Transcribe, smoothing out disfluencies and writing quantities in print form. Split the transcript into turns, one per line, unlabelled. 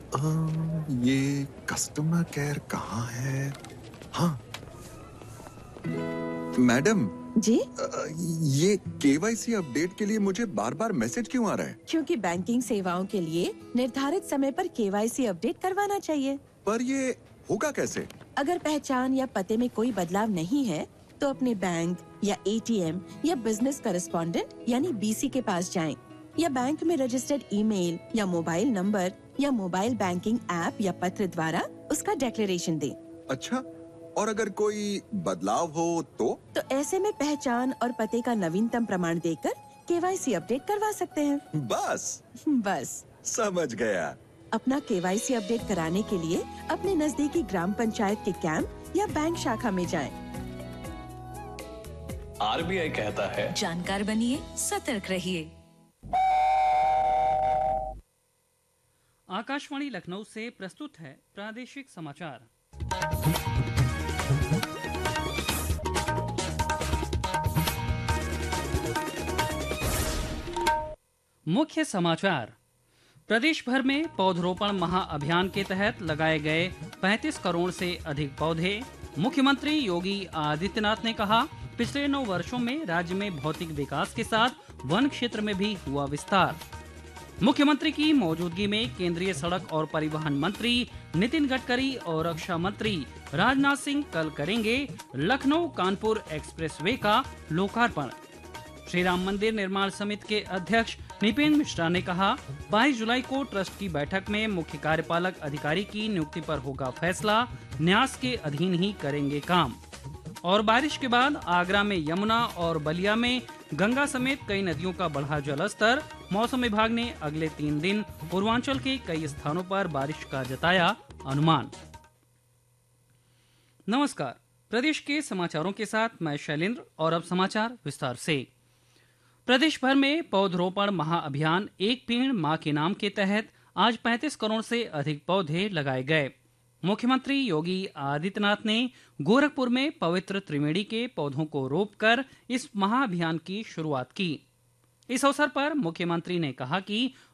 ये customer care कहाँ है? हाँ, मैडम,
जी,
ये केवाईसी अपडेट के लिए मुझे बार-बार मैसेज क्यों आ रहा है?
क्योंकि बैंकिंग सेवाओं के लिए निर्धारित समय पर केवाईसी अपडेट करवाना चाहिए।
पर ये होगा कैसे?
अगर पहचान या पते में कोई बदलाव नहीं है, तो अपने बैंक या एटीएम या बिजनेस करेस्पॉन्डेंट यानी बीसी के पास जाएं, या बैंक में रजिस्टर्ड ईमेल या मोबाइल नंबर या मोबाइल बैंकिंग ऐप या पत्र द्वारा उसका डिक्लेरेशन दें।
अच्छा, और अगर कोई बदलाव हो
तो ऐसे में पहचान और पते का नवीनतम प्रमाण देकर केवाईसी अपडेट करवा सकते हैं।
बस
बस
समझ गया।
अपना केवाईसी अपडेट कराने के लिए अपने नजदीकी ग्राम पंचायत के कैंप या बैंक शाखा में जाएं।
आरबीआई कहता है,
जानकार बनिए, सतर्क रहिए।
आकाशवाणी लखनऊ से प्रस्तुत है प्रादेशिक समाचार। मुख्य समाचार। प्रदेश भर में पौधरोपण महाअभियान के तहत लगाए गए 35 करोड़ से अधिक पौधे। मुख्यमंत्री योगी आदित्यनाथ ने कहा, पिछले 9 वर्षों में राज्य में भौतिक विकास के साथ वन क्षेत्र में भी हुआ विस्तार। मुख्यमंत्री की मौजूदगी में केंद्रीय सड़क और परिवहन मंत्री नितिन गडकरी और रक्षा मंत्री राजनाथ सिंह कल करेंगे लखनऊ कानपुर एक्सप्रेसवे का लोकार्पण। श्री राम मंदिर निर्माण समिति के अध्यक्ष निपेन मिश्रा ने कहा, 22 जुलाई को ट्रस्ट की बैठक में मुख्य कार्यपालक अधिकारी की नियुक्ति पर होगा फैसला, न्यास के अधीन ही करेंगे काम। और बारिश के बाद आगरा में यमुना और बलिया में गंगा समेत कई नदियों का बढ़ा जलस्तर। मौसम विभाग ने अगले 3 दिन पूर्वांचल के कई स्थानों पर बारिश का जताया अनुमान। नमस्कार, प्रदेश के समाचारों के साथ मैं शैलेंद्र और अब समाचार विस्तार से। प्रदेश भर में पौधरोपण महाअभियान एक पेड़ मां के नाम के तहत आज 35 करोड़ से अधिक पौधे लगाए गए। मुख्यमंत्री योगी आदित्यनाथ ने गोरखपुर में पवित्र त्रिवेणी के पौधों को रोपकर इस महाअभियान की शुरुआत की। इस अवसर पर मुख्यमंत्री ने कहा कि